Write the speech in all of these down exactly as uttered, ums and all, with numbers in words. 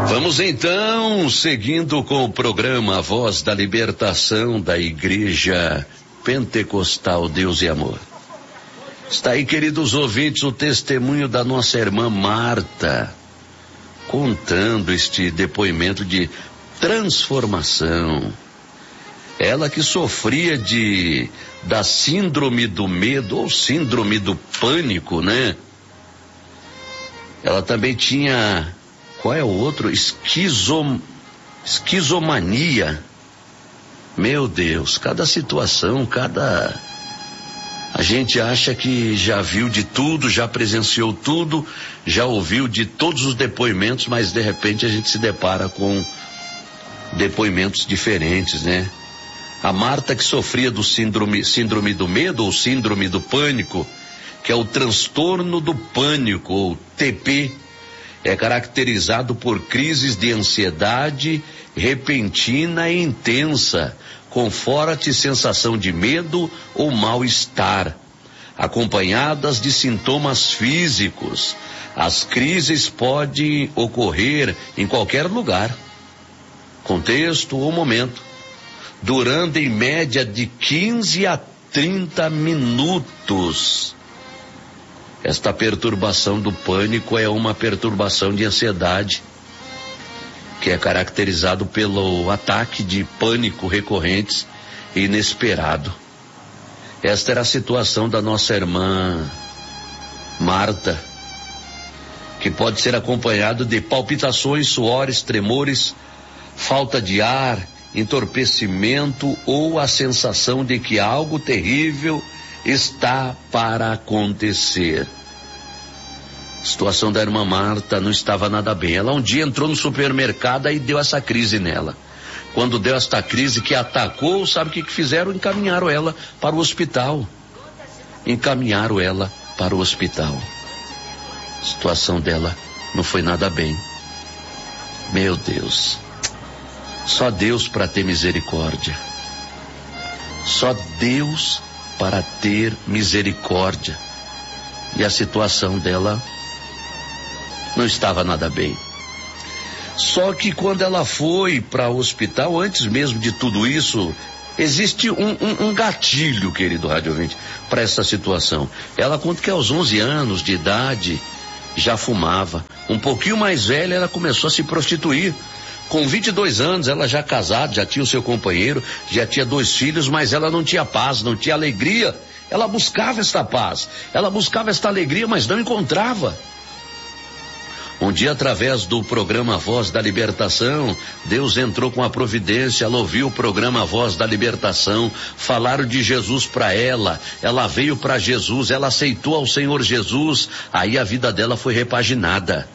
Vamos então, seguindo com o programa Voz da Libertação da Igreja Pentecostal Deus e Amor. Está aí, queridos ouvintes, o testemunho da nossa irmã Marta, contando este depoimento de transformação. Ela que sofria de da síndrome do medo ou síndrome do pânico, né? Ela também tinha, qual é o outro? Esquizo, esquizomania. Meu Deus, cada situação, cada... A gente acha que já viu de tudo, já presenciou tudo, já ouviu de todos os depoimentos, mas de repente a gente se depara com depoimentos diferentes, né? A Marta, que sofria do síndrome, síndrome do medo ou síndrome do pânico, que é o transtorno do pânico, ou T P, é caracterizado por crises de ansiedade repentina e intensa, com forte sensação de medo ou mal-estar, acompanhadas de sintomas físicos. As crises podem ocorrer em qualquer lugar, contexto ou momento, durando em média de quinze a trinta minutos. Esta perturbação do pânico é uma perturbação de ansiedade, que é caracterizado pelo ataque de pânico recorrentes e inesperado. Esta era a situação da nossa irmã Marta, que pode ser acompanhado de palpitações, suores, tremores, falta de ar, entorpecimento ou a sensação de que algo terrível está para acontecer. A situação da irmã Marta não estava nada bem. Ela um dia entrou no supermercado e deu essa crise nela. Quando deu esta crise que atacou, sabe o que, que fizeram? Encaminharam ela para o hospital. Encaminharam ela para o hospital. A situação dela não foi nada bem. Meu Deus. Só Deus para ter misericórdia. Só Deus para ter misericórdia. E a situação dela não estava nada bem. Só que quando ela foi para o hospital, antes mesmo de tudo isso, existe um, um, um gatilho, querido rádio ouvinte, para essa situação. Ela conta que aos onze anos de idade já fumava. Um pouquinho mais velha, ela começou a se prostituir. Com vinte e dois anos, ela já casada, já tinha o seu companheiro, já tinha dois filhos, mas ela não tinha paz, não tinha alegria. Ela buscava esta paz, ela buscava esta alegria, mas não encontrava. Um dia, através do programa Voz da Libertação, Deus entrou com a providência, ela ouviu o programa Voz da Libertação, falaram de Jesus para ela, ela veio para Jesus, ela aceitou ao Senhor Jesus, aí a vida dela foi repaginada.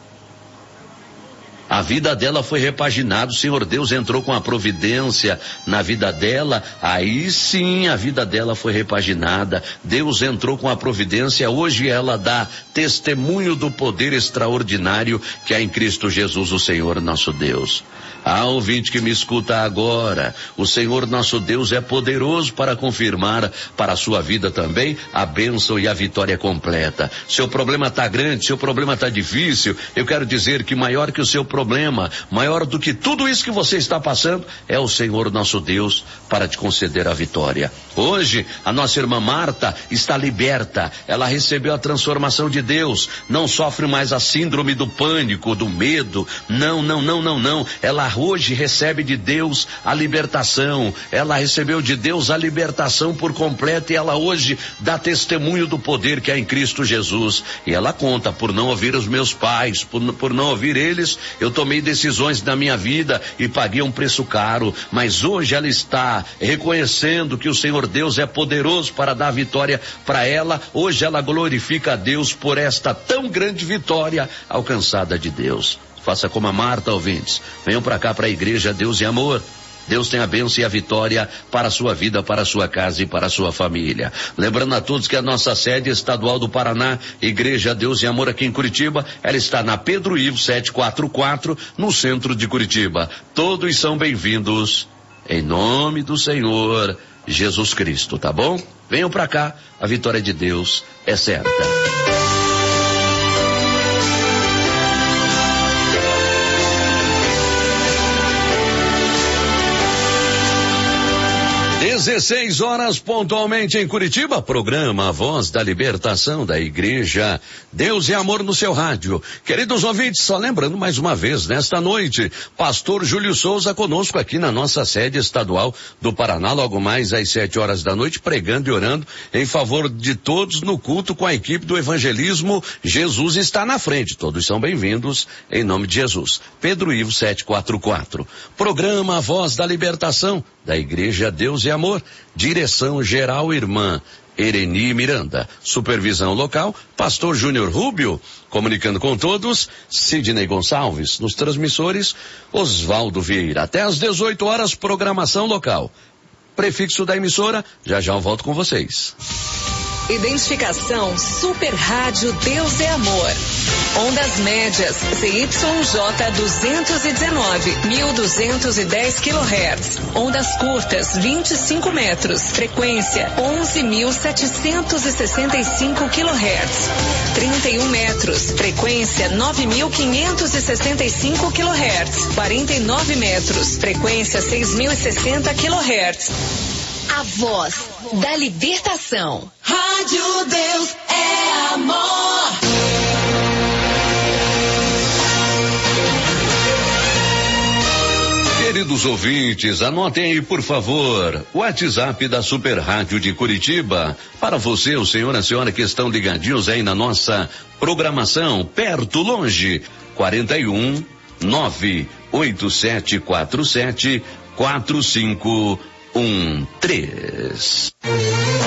A vida dela foi repaginada, o Senhor Deus entrou com a providência na vida dela, aí sim a vida dela foi repaginada, Deus entrou com a providência, hoje ela dá testemunho do poder extraordinário que há em Cristo Jesus, o Senhor nosso Deus. Ah, ouvinte que me escuta agora, o Senhor nosso Deus é poderoso para confirmar para a sua vida também a bênção e a vitória completa. Seu problema está grande, seu problema está difícil, eu quero dizer que maior que o seu problema, maior do que tudo isso que você está passando, é o Senhor nosso Deus para te conceder a vitória. Hoje, a nossa irmã Marta está liberta, ela recebeu a transformação de Deus, não sofre mais a síndrome do pânico, do medo, não, não, não, não, não, ela hoje recebe de Deus a libertação, ela recebeu de Deus a libertação por completo e ela hoje dá testemunho do poder que há em Cristo Jesus. E ela conta, por não ouvir os meus pais, por, por não ouvir eles, eu tomei decisões na minha vida e paguei um preço caro, mas hoje ela está reconhecendo que o Senhor Deus é poderoso para dar vitória para ela. Hoje ela glorifica a Deus por esta tão grande vitória alcançada de Deus. Faça como a Marta, ouvintes. Venham para cá, para a igreja Deus e Amor. Deus tem a bênção e a vitória para a sua vida, para a sua casa e para a sua família. Lembrando a todos que a nossa sede estadual do Paraná, Igreja Deus e Amor aqui em Curitiba, ela está na Pedro Ivo setecentos e quarenta e quatro, no centro de Curitiba. Todos são bem-vindos em nome do Senhor Jesus Cristo, tá bom? Venham para cá, a vitória de Deus é certa. dezesseis horas pontualmente em Curitiba, programa Voz da Libertação da Igreja Deus e Amor no seu rádio. Queridos ouvintes, só lembrando mais uma vez, nesta noite, pastor Júlio Souza conosco aqui na nossa sede estadual do Paraná, logo mais às sete horas da noite, pregando e orando em favor de todos no culto com a equipe do evangelismo. Jesus está na frente, todos são bem-vindos em nome de Jesus. Pedro Ivo sete quatro quatro. Programa Voz da Libertação da Igreja Deus e Amor, direção geral irmã Ereni Miranda, supervisão local, pastor Júnior Rubio, comunicando com todos, Sidney Gonçalves, nos transmissores, Oswaldo Vieira. Até às dezoito horas, programação local. Prefixo da emissora, já já eu volto com vocês. Identificação Super Rádio Deus é Amor. Ondas médias Z Y J duzentos e dezenove, mil duzentos e dez quilohertz. Ondas curtas vinte e cinco metros. Frequência onze mil setecentos e sessenta e cinco quilohertz. trinta e um metros. Frequência nove mil quinhentos e sessenta e cinco quilohertz. quarenta e nove metros. Frequência seis mil e sessenta quilohertz. A voz da libertação. Rádio Deus é Amor. Queridos ouvintes, anotem aí, por favor, o WhatsApp da Super Rádio de Curitiba. Para você, o senhor e a senhora que estão ligadinhos aí na nossa programação, perto, longe, quarenta e um, nove oito sete quatro sete, quatro cinco um três.